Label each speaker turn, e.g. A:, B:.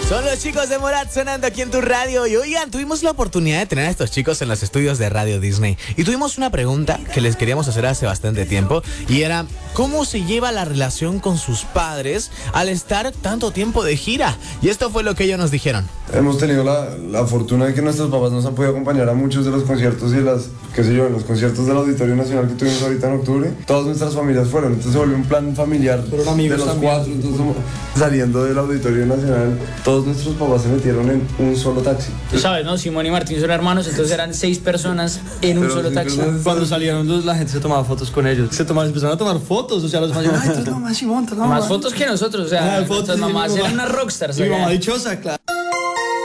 A: Son los chicos de Morat sonando aquí en tu radio. Y oigan, tuvimos la oportunidad de tener a estos chicos en los estudios de Radio Disney. Y tuvimos una pregunta que les queríamos hacer hace bastante tiempo. Y era, ¿cómo se lleva la relación con sus padres al estar tanto tiempo de gira? Y esto fue lo que ellos nos dijeron.
B: Hemos tenido la fortuna de que nuestros papás nos han podido acompañar a muchos de los conciertos y en los conciertos del Auditorio Nacional que tuvimos ahorita en octubre. Todas nuestras familias fueron, entonces se volvió un plan familiar de los cuatro. Entonces, saliendo del Auditorio Nacional, todos nuestros papás se metieron en un solo taxi.
C: Tú sabes, ¿no? Simón y Martín son hermanos, entonces eran 6 personas en un solo taxi.
D: Cuando salieron la gente se tomaba fotos con ellos. Empezaron a tomar fotos, o sea, los fans, ay, tú no más Simón, tú no más.
C: Más fotos que nosotros, o sea, nuestras mamás eran unas rockstars.
D: Mi mamá dichosa, claro.